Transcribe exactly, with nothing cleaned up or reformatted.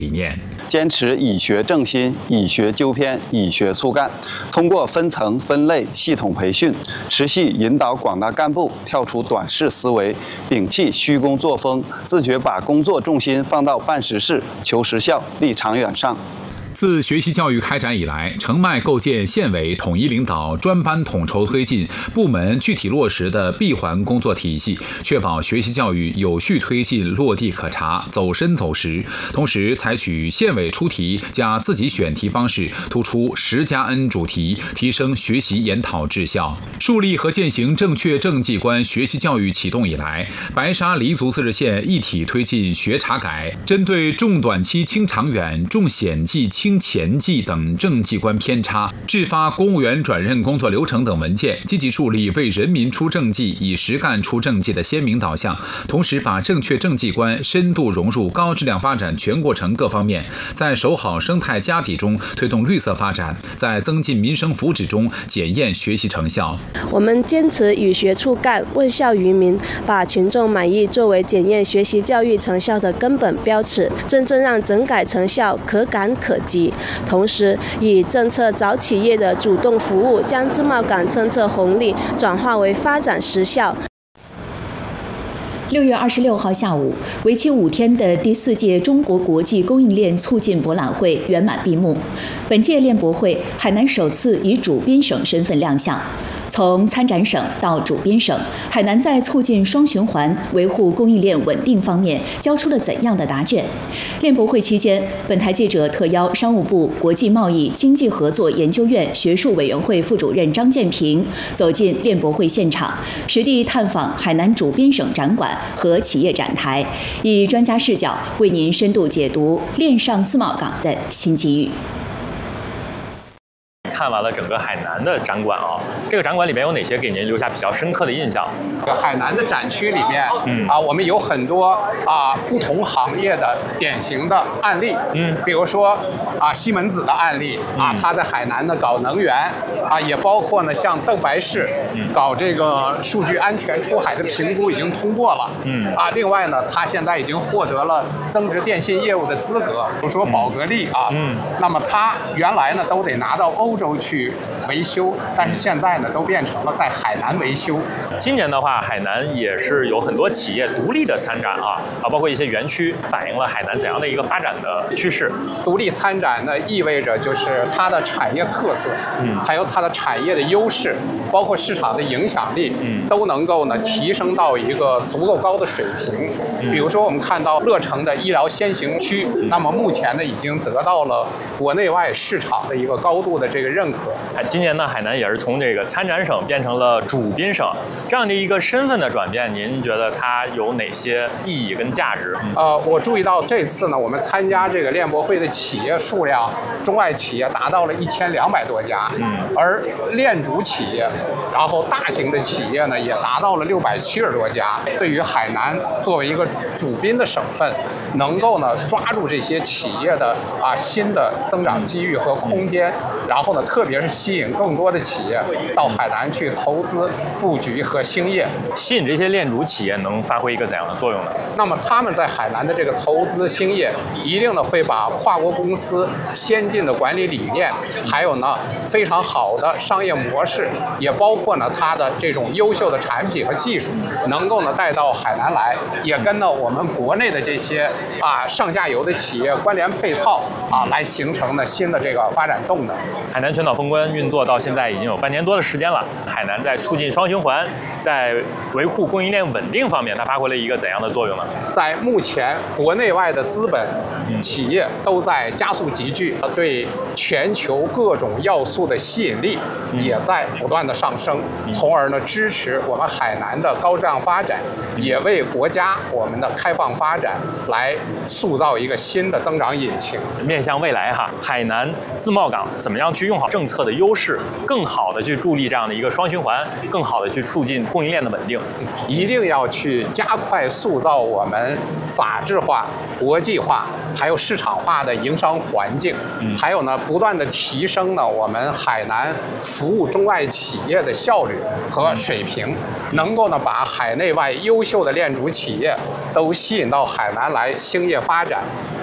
理念。 坚持以学正心、以学纠偏、以学促干，通过分层分类系统培训，持续引导广大干部跳出短视思维，摒弃虚工作风，自觉把工作重心放到办实事、求实效、立长远上。 自学习教育开展以来，澄迈构建县委统一领导、专班统筹推进、部门具体落实的闭环工作体系，确保学习教育有序推进、落地可查、走深走实。同时，采取县委出题加自己选题方式，突出十加 N 主题，提升学习研讨质效。树立和践行正确政绩观学习教育启动以来，白沙黎族自治县一体推进学查改，针对重短期轻长远、重险纪轻前纪等政绩观偏差，制发公务员转任工作流程等文件，积极树立为人民出政绩、以实干出政绩的鲜明导向。同时，把正确政绩观深度融入高质量发展全过程各方面，在守好生态家底中推动绿色发展，在增进民生福祉中检验学习成效。 我们坚持以学促干，问效于民，把群众满意作为检验学习教育成效的根本标尺，真正让整改成效可感可及。同时，以政策找企业的主动服务，将自贸港政策红利转化为发展实效。 六月二十六号下午，为期五天的第四届中国国际供应链促进博览会圆满闭幕。本届链博会，海南首次以主宾省身份亮相。从参展省到主宾省，海南在促进双循环、维护供应链稳定方面交出了怎样的答卷？链博会期间，本台记者特邀商务部国际贸易经济合作研究院学术委员会副主任张建平走进链博会现场，实地探访海南主宾省展馆和企业展台，以专家视角为您深度解读链上自贸港的新机遇。 看完了整个海南的展馆啊，这个展馆里面有哪些给您留下比较深刻的印象？ 海南的展区里面，嗯啊，我们有很多啊不同行业的典型的案例，嗯，比如说啊西门子的案例啊，他在海南呢搞能源啊，也包括呢像邓白氏搞这个数据安全出海的评估已经通过了，嗯啊，另外呢，他现在已经获得了增值电信业务的资格，比如说宝格丽啊，嗯，那么他原来呢都得拿到欧洲去维修，但是现在呢都变成了在海南维修。 今年的话，海南也是有很多企业独立的参展啊，啊，包括一些园区，反映了海南怎样的一个发展的趋势。 独立参展呢，意味着就是它的产业特色，嗯，还有它的产业的优势，包括市场的影响力，嗯，都能够呢提升到一个足够高的水平。嗯、比如说，我们看到乐城的医疗先行区，那么目前呢已经得到了国内外市场的一个高度的这个认可。 今年呢，海南也是从这个参展省变成了主宾省，这样的一个身份的转变，您觉得它有哪些意义跟价值？ 呃，我注意到这次呢，我们参加这个链博会的企业数量，中外企业达到了一千两百多家，嗯，而链主企业，然后大型的企业呢，也达到了六百七十多家。对于海南作为一个主宾的省份，能够呢抓住这些企业的啊新的增长机遇和空间，然后呢，特别是吸引更多的企业到海南去投资、布局和兴业。 吸引这些链主企业能发挥一个怎样的作用呢？ 那么他们在海南的这个投资兴业，一定呢会把跨国公司先进的管理理念，还有呢非常好的商业模式，也包括呢它的这种优秀的产品和技术，能够呢带到海南来，也跟呢我们国内的这些啊上下游的企业关联配套啊，来形成呢新的这个发展动能。 海南全岛封关运作到现在已经有半年多的时间了，海南在促进双循环、在维护供应链稳定方面，它发挥了一个怎样的作用呢？ 在目前国内外的资本企业都在加速集聚，对全球各种要素的吸引力也在不断的上升，从而呢支持我们海南的高质量发展，也为国家我们的开放发展来塑造一个新的增长引擎。 面向未来哈，海南自贸港怎么样去用好政策的优势，更好的去助力这样的一个双循环，更好的去促进供应链的稳定？ 一定要去加快塑造我们法治化、国际化还有市场化的营商环境，嗯、还有呢不断的提升呢我们海南服务中外企业的效率和水平，能够呢把海内外优秀的链主企业都吸引到海南来兴业发展，